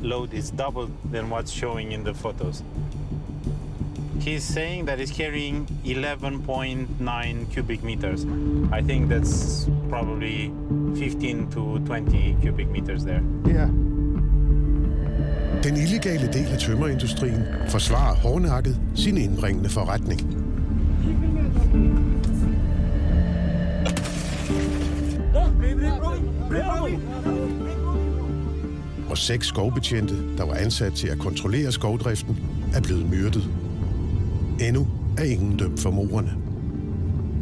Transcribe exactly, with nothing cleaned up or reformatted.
load is double than what's showing in the photos. He's saying that he's carrying eleven point nine cubic meters. I think that's probably fifteen to twenty cubic meters there. Yeah. Den illegale del af tømmerindustrien forsvarer hårdnakket sin indbringende forretning. Og seks skovbetjente, der var ansat til at kontrollere skovdriften, er blevet myrdet. Endnu er ingen dømt for mordene.